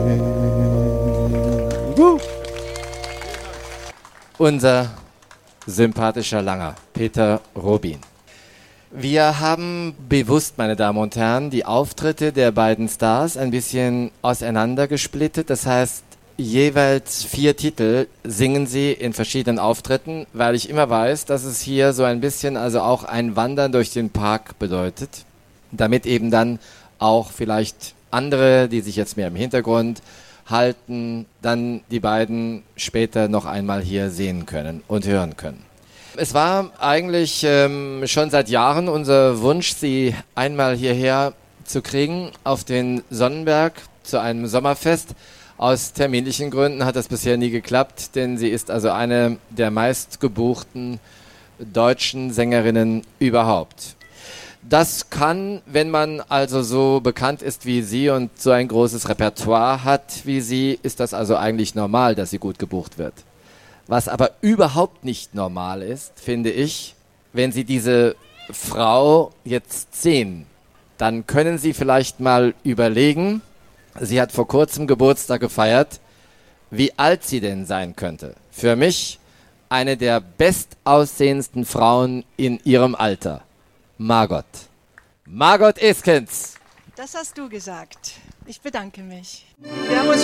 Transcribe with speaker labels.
Speaker 1: Unser sympathischer Langer, Peter Robin. Wir haben bewusst, meine Damen und Herren, die Auftritte der beiden Stars ein bisschen auseinandergesplittet. Das heißt, jeweils 4 Titel singen sie in verschiedenen Auftritten, weil ich immer weiß, dass es hier so ein bisschen also auch ein Wandern durch den Park bedeutet, damit eben dann auch vielleicht andere, die sich jetzt mehr im Hintergrund halten, dann die beiden später noch einmal hier sehen können und hören können. Es war eigentlich schon seit Jahren unser Wunsch, sie einmal hierher zu kriegen auf den Sonnenberg zu einem Sommerfest. Aus terminlichen Gründen hat das bisher nie geklappt, denn sie ist also eine der meistgebuchten deutschen Sängerinnen überhaupt. Das kann, wenn man also so bekannt ist wie sie und so ein großes Repertoire hat wie sie, ist das also eigentlich normal, dass sie gut gebucht wird. Was aber überhaupt nicht normal ist, finde ich, wenn Sie diese Frau jetzt sehen, dann können Sie vielleicht mal überlegen, sie hat vor kurzem Geburtstag gefeiert, wie alt sie denn sein könnte. Für mich eine der bestaussehendsten Frauen in ihrem Alter. Margot. Margot Iskens.
Speaker 2: Das hast du gesagt. Ich bedanke mich. Wir haben uns